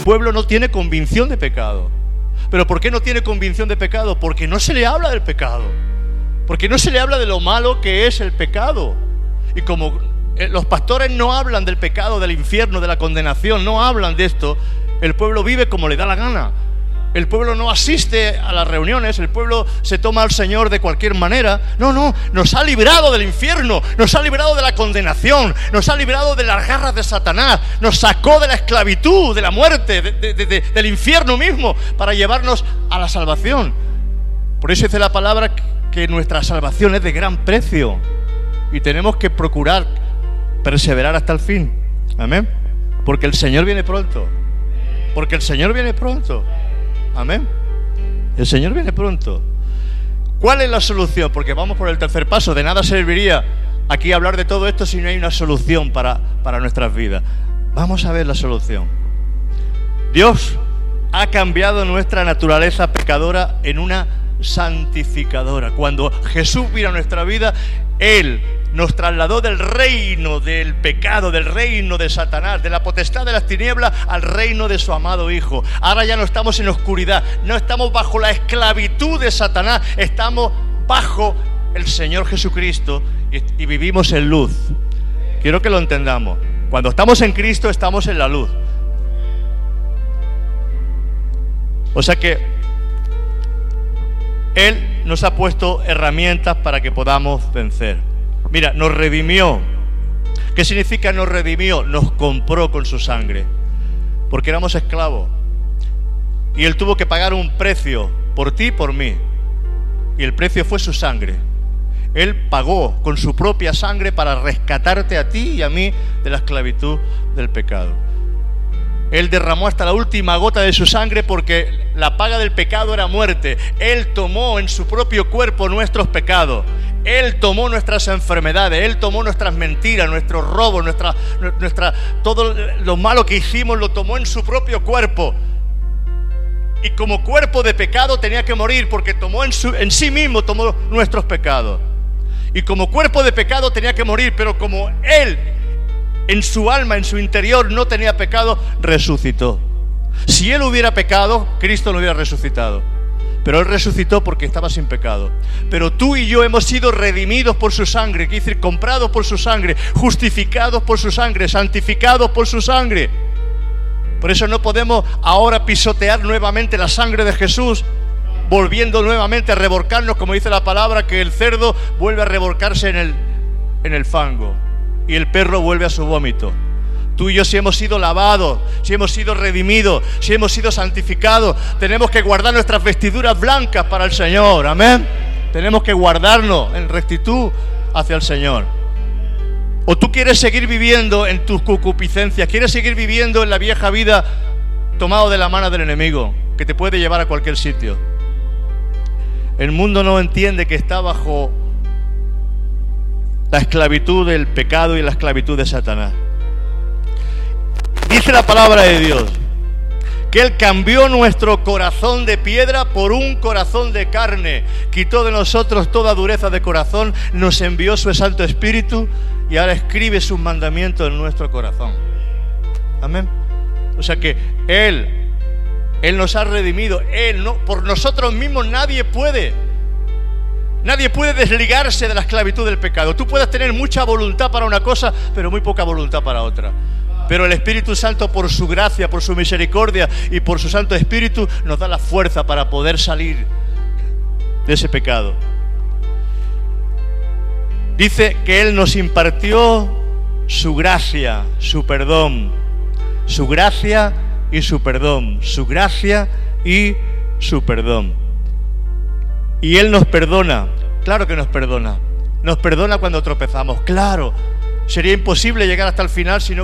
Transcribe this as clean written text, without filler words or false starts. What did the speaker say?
pueblo no tiene convicción de pecado. ¿Pero por qué no tiene convicción de pecado? Porque no se le habla del pecado. Porque no se le habla de lo malo que es el pecado. Y como los pastores no hablan del pecado, del infierno, de la condenación, no hablan de esto, el pueblo vive como le da la gana. El pueblo no asiste a las reuniones, el pueblo se toma al Señor de cualquier manera. No, nos ha librado del infierno, nos ha librado de la condenación, nos ha librado de las garras de Satanás, nos sacó de la esclavitud, de la muerte, del infierno mismo, para llevarnos a la salvación. Por eso dice la palabra que nuestra salvación es de gran precio y tenemos que procurar perseverar hasta el fin. Amén. Porque el Señor viene pronto. Porque el Señor viene pronto. Amén. El Señor viene pronto. ¿Cuál es la solución? Porque vamos por el tercer paso. De nada serviría aquí hablar de todo esto si no hay una solución para nuestras vidas. Vamos a ver la solución. Dios ha cambiado nuestra naturaleza pecadora en una santificadora. Cuando Jesús vino a nuestra vida, Él nos trasladó del reino del pecado, del reino de Satanás, de la potestad de las tinieblas, al reino de su amado Hijo. Ahora ya no estamos en oscuridad, no estamos bajo la esclavitud de Satanás, estamos bajo el Señor Jesucristo y vivimos en luz. Quiero que lo entendamos. Cuando estamos en Cristo, estamos en la luz. O sea que Él nos ha puesto herramientas para que podamos vencer. Mira, nos redimió. ¿Qué significa nos redimió? Nos compró con su sangre, porque éramos esclavos. Y Él tuvo que pagar un precio por ti y por mí. Y el precio fue su sangre. Él pagó con su propia sangre para rescatarte a ti y a mí de la esclavitud del pecado. Él derramó hasta la última gota de su sangre porque la paga del pecado era muerte. Él tomó en su propio cuerpo nuestros pecados. Él tomó nuestras enfermedades, Él tomó nuestras mentiras, nuestros robos, todo lo malo que hicimos lo tomó en su propio cuerpo. Y como cuerpo de pecado tenía que morir porque tomó en sí mismo tomó nuestros pecados. Y como cuerpo de pecado tenía que morir, pero como Él en su alma, en su interior no tenía pecado, resucitó. Si Él hubiera pecado, Cristo no hubiera resucitado. Pero Él resucitó porque estaba sin pecado. Pero tú y yo hemos sido redimidos por su sangre, quiere decir, comprados por su sangre, justificados por su sangre, santificados por su sangre. Por eso no podemos ahora pisotear nuevamente la sangre de Jesús, volviendo nuevamente a revolcarnos, como dice la palabra, que el cerdo vuelve a revolcarse en el fango y el perro vuelve a su vómito. Tú y yo, si hemos sido lavados, si hemos sido redimidos, si hemos sido santificados, tenemos que guardar nuestras vestiduras blancas para el Señor. Amén. Tenemos que guardarnos en rectitud hacia el Señor. O tú quieres seguir viviendo en tus concupiscencias, quieres seguir viviendo en la vieja vida tomado de la mano del enemigo, que te puede llevar a cualquier sitio. El mundo no entiende que está bajo la esclavitud del pecado y la esclavitud de Satanás. Dice la palabra de Dios que Él cambió nuestro corazón de piedra por un corazón de carne, quitó de nosotros toda dureza de corazón, nos envió su Santo Espíritu y ahora escribe sus mandamientos en nuestro corazón. Amén. O sea que Él nos ha redimido. Él no, por nosotros mismos nadie puede desligarse de la esclavitud del pecado. Tú puedes tener mucha voluntad para una cosa, pero muy poca voluntad para otra. Pero el Espíritu Santo, por su gracia, por su misericordia y por su Santo Espíritu, nos da la fuerza para poder salir de ese pecado. Dice que Él nos impartió su gracia, su perdón. Su gracia y su perdón. Su gracia y su perdón. Y Él nos perdona. Claro que nos perdona. Nos perdona cuando tropezamos. Claro. Sería imposible llegar hasta el final si no